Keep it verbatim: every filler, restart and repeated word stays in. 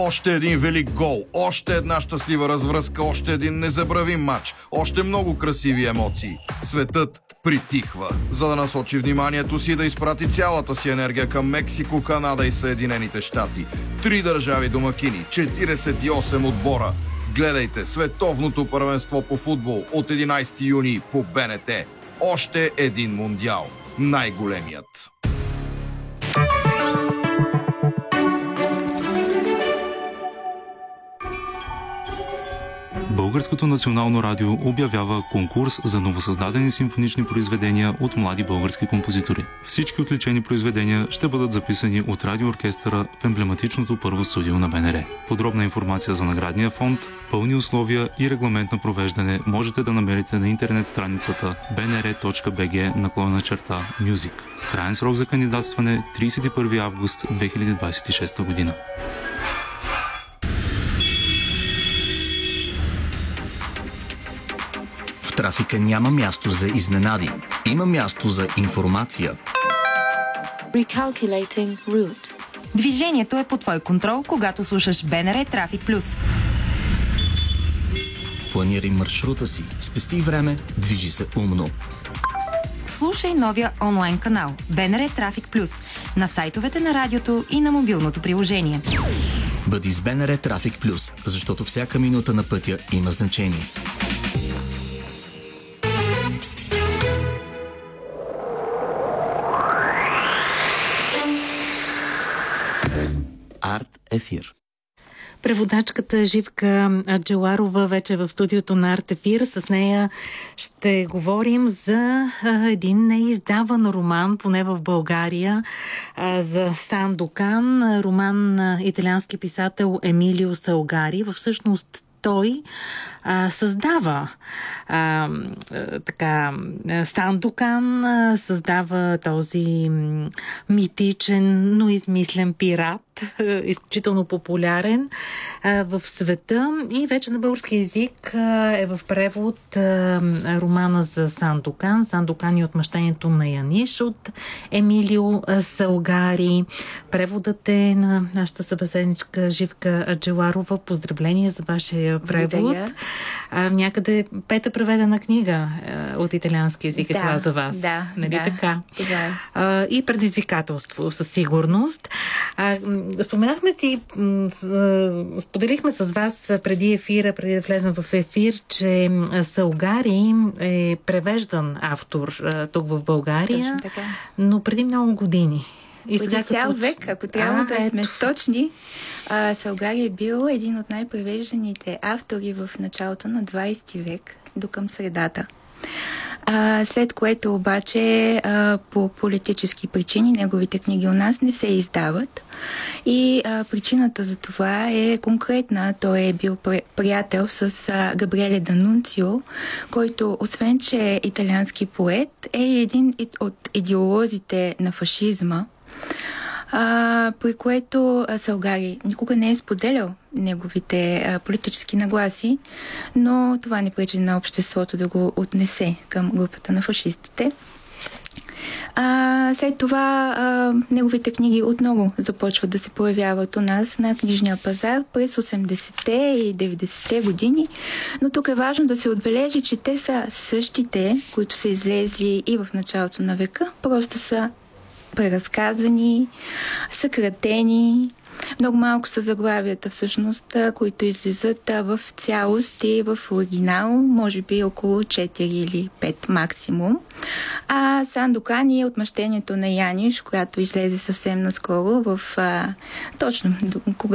Още един велик гол, още една щастлива развръзка, още един незабравим матч, още много красиви емоции. Светът притихва, за да насочи вниманието си да изпрати цялата си енергия към Мексико, Канада и Съединените щати. Три държави домакини, четиридесет и осем отбора. Гледайте световното първенство по футбол от единайсети юни по БНТ. Още един мундиал. Най-големият. Българското национално радио обявява конкурс за новосъздадени симфонични произведения от млади български композитори. Всички отличени произведения ще бъдат записани от радиооркестъра в емблематичното първо студио на БНР. Подробна информация за наградния фонд, пълни условия и регламент на провеждане можете да намерите на интернет страницата би ен ар точка би джи наклонена черта Music. Краен срок за кандидатстване трийсет и първи август две хиляди двадесет и шеста година. В трафика няма място за изненади. Има място за информация. Recalculating route. Движението е под твой контрол, когато слушаш БНР Трафик Плюс. Планирай маршрута си, спести време, движи се умно. Слушай новия онлайн канал БНР Трафик Плюс на сайтовете на радиото и на мобилното приложение. Бъди с БНР Трафик Плюс, защото всяка минута на пътя има значение. Арт Ефир. Преводачката Живка Аджеларова вече е в студиото на Арт Ефир. С нея ще говорим за а, един неиздаван роман, поне в България, а, за Сандокан, роман на италиански писател Емилио Салгари. Всъщност той а, създава а, а, така Сандокан, а, създава този м, митичен, но измислен пират, а, изключително популярен а, в света и вече на български език а, е в превод а, романа за Сандокан. Сандокан и отмъщението на Яниш от Емилио Салгари. Преводът е на нашата събеседничка Живка Аджеларова. Поздравления за вашия превод. А, някъде пета преведена книга а, от италиански език е да, това за вас. Да, нали да, така? Да. А, и предизвикателство със сигурност. А, споменахме си, споделихме с вас преди ефира, преди да влезем в ефир, че Салгари е превеждан автор а, тук в България, но преди много години. И преди цял като... век, ако трябва а, да сме ето. точни, а, Салгари е бил един от най-превежданите автори в началото на двайсети век до към средата. А, след което обаче а, по политически причини неговите книги у нас не се издават и а, причината за това е конкретна. Той е бил приятел с а, Габриеле Данунцио, който освен, че е италиански поет, е един от идеолозите на фашизма, А, при което Салгари никога не е споделял неговите а, политически нагласи, но това не пречи на обществото да го отнесе към групата на фашистите. А, след това а, неговите книги отново започват да се появяват у нас на книжния пазар през осемдесетте и деветдесетте години, но тук е важно да се отбележи, че те са същите, които са излезли и в началото на века, просто са преразказани, съкратени. Много малко са заглавията всъщност, които излизат в цялост и в оригинал, може би около четири или пет максимум. А Сандокан е отмъщението на Яниш, която излезе съвсем наскоро в а, точно кога